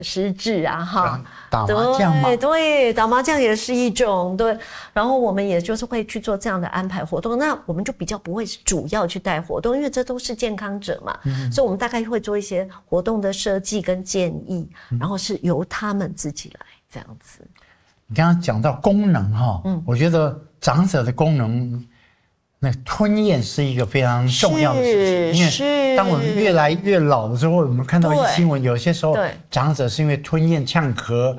失智啊，哈， 打麻将嘛， 对，打麻将也是一种，对。然后我们也就是会去做这样的安排活动，那我们就比较不会主要去带活动，因为这都是健康者嘛，所以我们大概会做一些活动的设计跟建议，然后是由他们自己来这样子。 你刚刚讲到功能哈，我觉得长者的功能。那吞咽是一个非常重要的事情，因为当我们越来越老的时候，我们看到一些新闻，有些时候长者是因为吞咽呛咳，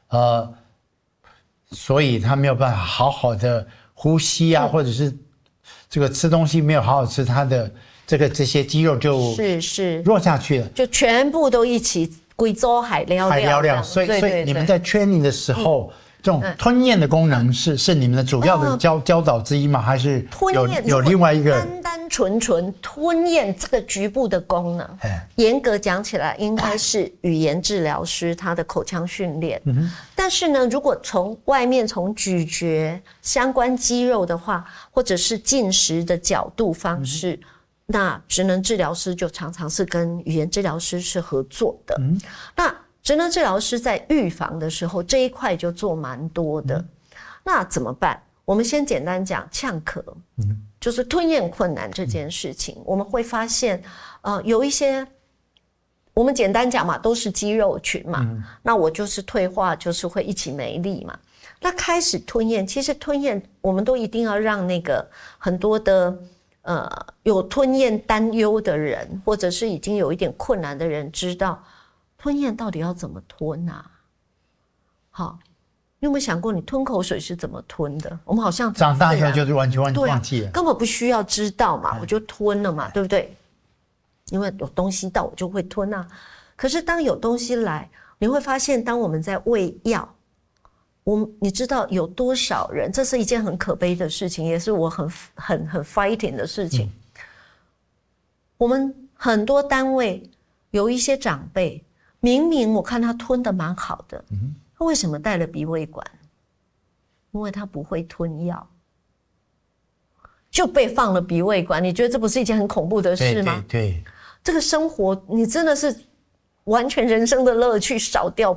所以他没有办法好好的呼吸啊，或者是这个吃东西没有好好吃，他的这些肌肉就弱下去了， 就全部都一起贵州海撩， 所以你们在 training 的时候。这种吞咽的功能是你们的主要的教导之一吗？还是有另外一个单纯吞咽这个局部的功能？严格讲起来，应该是语言治疗师他的口腔训练。但是呢，如果从外面从咀嚼相关肌肉的话，或者是进食的角度方式，那职能治疗师就常常是跟语言治疗师是合作的。那职能治疗师在预防的时候这一块就做蛮多的。那怎么办？我们先简单讲呛咳，就是吞咽困难这件事情，我们会发现有一些我们简单讲嘛，都是肌肉群嘛，那我就是退化，就是会一起没力嘛。那开始吞咽，其实吞咽我们都一定要让那个很多的有吞咽担忧的人，或者是已经有一点困难的人知道吞咽到底要怎么吞啊？好，你有没有想过你吞口水是怎么吞的？我们好像长大以后就是完全忘记了， 根本不需要知道嘛，我就吞了嘛，对不对？因为有东西到我就会吞啊。可是当有东西来，你会发现当我们在喂药，你知道有多少人，这是一件很可悲的事情，也是我很 fighting 的事情。我们很多单位有一些长辈，明明我看他吞得蛮好的，他为什么带了鼻胃管？因为他不会吞药，就被放了鼻胃管。你觉得这不是一件很恐怖的事吗？ 对， 这个生活你真的是完全人生的乐趣少掉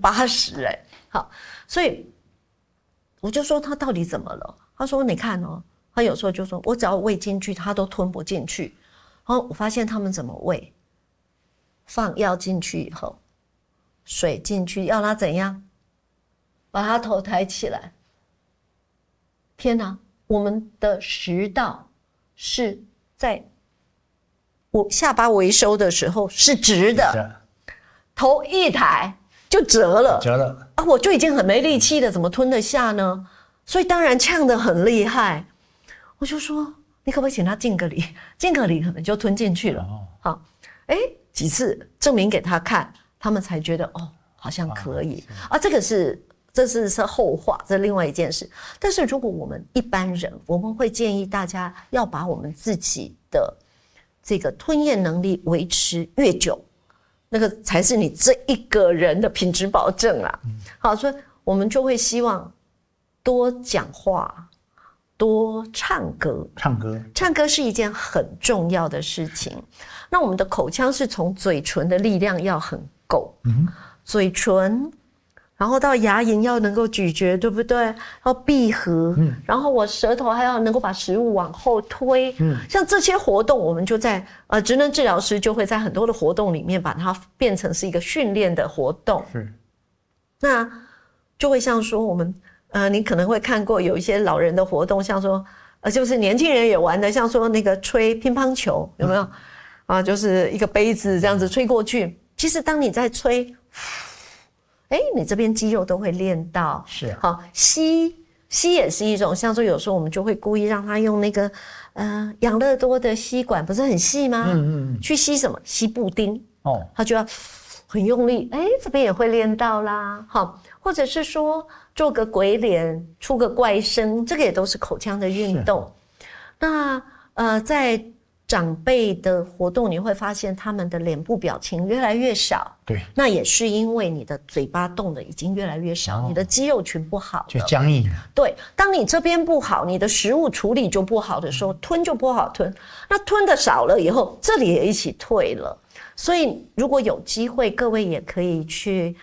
80%哎。好，所以我就说他到底怎么了？他说你看哦，他有时候就说我只要喂进去，他都吞不进去。然后我发现他们怎么喂？放药进去以后，水进去，要他怎样？把他头抬起来。天哪，我们的食道是在我下巴微收的时候是直的，头一抬就折了啊！我就已经很没力气了，怎么吞得下呢？所以当然呛得很厉害。我就说，你可不可以请他敬个礼？敬个礼可能就吞进去了。好，几次证明给他看，他们才觉得好像可以啊。这是后话，这是另外一件事。但是如果我们一般人，我们会建议大家要把我们自己的这个吞咽能力维持越久，那个才是你这一个人的品质保证啦。好，所以我们就会希望多讲话，多唱歌。唱歌是一件很重要的事情。那我们的口腔是从嘴唇的力量要很够，嘴唇，然后到牙龈要能够咀嚼，对不对？要闭合，然后我舌头还要能够把食物往后推。像这些活动，我们就在职能治疗师就会在很多的活动里面把它变成是一个训练的活动。那就会像说我们你可能会看过有一些老人的活动，像说就是年轻人也玩的，像说那个吹乒乓球，有没有？就是一个杯子这样子吹过去。其实当你在吹，你这边肌肉都会练到。 是。 好，吸也是一种，像说有时候我们就会故意让他用那个养乐多的吸管，不是很细吗？去吸什么？吸布丁。他就要很用力，这边也会练到啦。好，或者是说做个鬼脸，出个怪声，这个也都是口腔的运动。那在长辈的活动，你会发现他们的脸部表情越来越少。 对， 那也是因为你的嘴巴动的已经越来越少，你的肌肉群不好了， 就僵硬了。 对，当你这边不好，你的食物处理就不好的时候，吞就不好吞。那吞的少了以后，这里也一起退了。所以如果有机会，各位也可以去